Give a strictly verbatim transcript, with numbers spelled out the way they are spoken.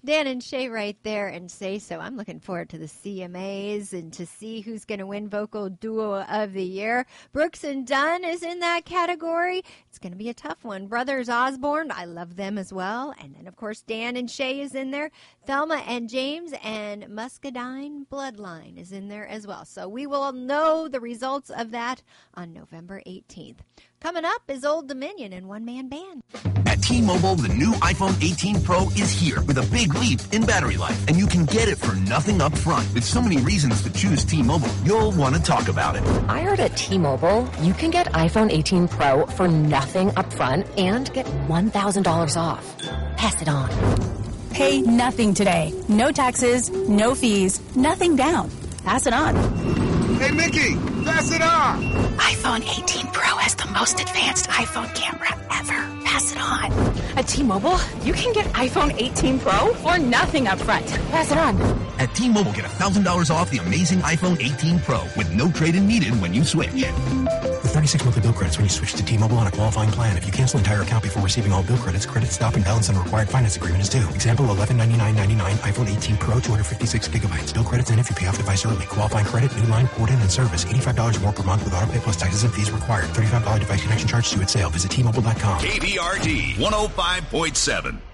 Dan and Shay right there, and Say So. I'm looking forward to the C M As and to see who's going to win Vocal Duo of the Year. Brooks and Dunn is in that category. It's going to be a tough one. Brothers Osborne, I love them as well. And then, of course, Dan and Shay is in there. Thelma and James and Muscadine Bloodline is in there as well. So we will know the results of that on November eighteenth. Coming up is Old Dominion and One Man Band. At T-Mobile, the new iPhone eighteen Pro is here with a big leap in battery life, and you can get it for nothing up front. With so many reasons to choose T-Mobile, you'll want to talk about it. I heard at T-Mobile, you can get iPhone eighteen Pro for nothing up front and get one thousand dollars off. Pass it on. Pay nothing today. No taxes, no fees, nothing down. Pass it on. Hey, Mickey, pass it on. iPhone eighteen Pro has the most advanced iPhone camera ever. Pass it on. At T-Mobile, you can get iPhone eighteen Pro for nothing up front. Pass it on. At T-Mobile, get one thousand dollars off the amazing iPhone eighteen Pro with no trade-in needed when you switch. With thirty-six monthly bill credits when you switch to T-Mobile on a qualifying plan. If you cancel entire account before receiving all bill credits, credit stop and balance on the required finance agreement is due. Example, eleven ninety-nine ninety-nine iPhone eighteen Pro, two hundred fifty-six gigabytes. Bill credits in if you pay off device early. Qualifying credit, new line, port in, and service. eighty-five dollars more per month with auto pay plus taxes and fees required. thirty-five dollars device connection charge due at sale. Visit T Mobile dot com. K B R D one oh five point seven.